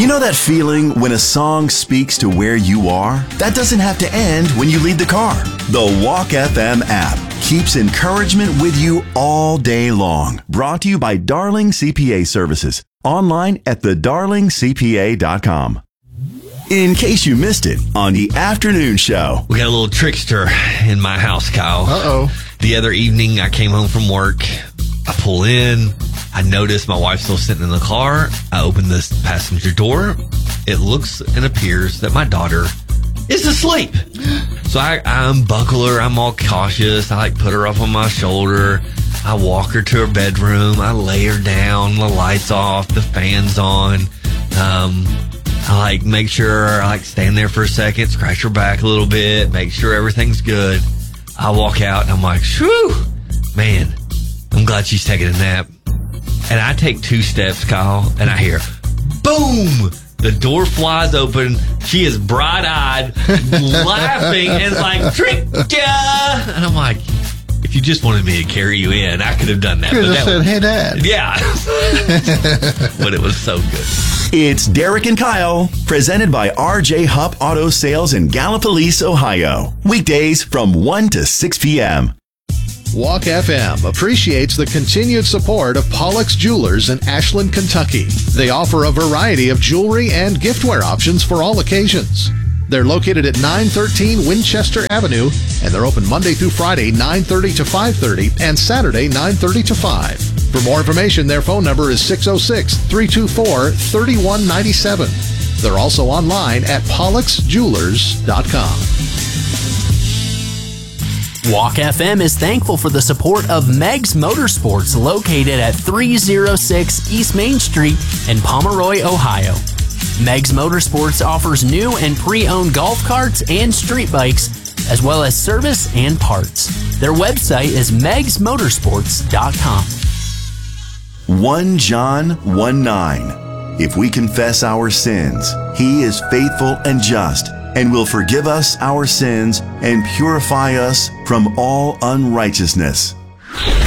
You know that feeling when a song speaks to where you are? That doesn't have to end when you leave the car. The Walk FM app keeps encouragement with you all day long. Brought to you by Darling CPA Services. Online at thedarlingcpa.com. In case you missed it on the afternoon show. We got a little trickster in my house, Kyle. Uh-oh. The other evening, I came home from work. I pull in. I notice my wife's still sitting in the car. I open the passenger door. It looks and appears that my daughter is asleep. So I unbuckle her. I'm all cautious. I put her up on my shoulder. I walk her to her bedroom. I lay her down. The lights off. The fan's on. I make sure I stand there for a second, scratch her back a little bit, make sure everything's good. I walk out and I'm like, whew, man, I'm glad she's taking a nap. And I take 2 steps, Kyle, and I hear, boom! The door flies open. She is bright-eyed, laughing, and like, trick ya! And I'm like, if you just wanted me to carry you in, I could have done that. You could have said, hey, Dad. Yeah. But it was so good. It's Derek and Kyle, presented by RJ Hupp Auto Sales in Gallipolis, Ohio. Weekdays from 1 to 6 p.m. Walk FM appreciates the continued support of Pollock's Jewelers in Ashland, Kentucky. They offer a variety of jewelry and giftware options for all occasions. They're located at 913 Winchester Avenue, and they're open Monday through Friday, 9:30 to 5:30, and Saturday, 9:30 to 5. For more information, their phone number is 606-324-3197. They're also online at pollocksjewelers.com. Walk FM is thankful for the support of Meg's Motorsports, located at 306 East Main Street in Pomeroy, Ohio. Meg's Motorsports offers new and pre-owned golf carts and street bikes, as well as service and parts. Their website is megsmotorsports.com. 1 John 1:9. If we confess our sins, He is faithful and just, and will forgive us our sins and purify us from all unrighteousness.